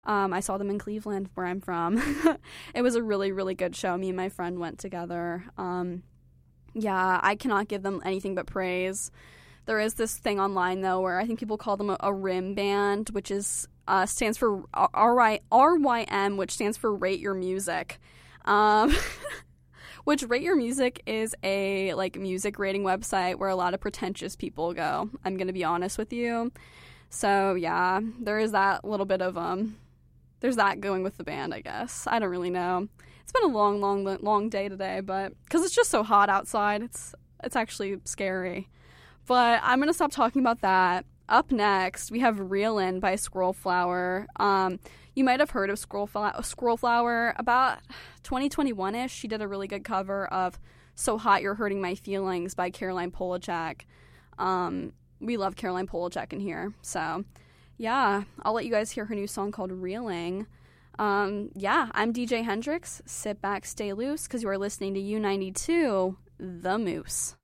I saw them in Cleveland, where I'm from. It was a really, really good show. Me and my friend went together. Yeah, I cannot give them anything but praise. There is this thing online, though, where I think people call them a RIM band, which is stands for RYM, which stands for Rate Your Music. Which Rate Your Music is a music rating website where a lot of pretentious people go. I'm gonna be honest with you. So yeah, there is that little bit of there's that going with the band, I guess. I don't really know. It's been a long day today, but because it's just so hot outside, it's actually scary. But I'm gonna stop talking about that. Up next, we have Reelin' by Squirrel Flower. You might have heard of Squirrel Flower. About 2021-ish, she did a really good cover of So Hot You're Hurting My Feelings by Caroline Polachek. We love Caroline Polachek in here. So, yeah, I'll let you guys hear her new song called Reeling. Yeah, I'm DJ Hendrix. Sit back, stay loose, because you are listening to U92, The Moose.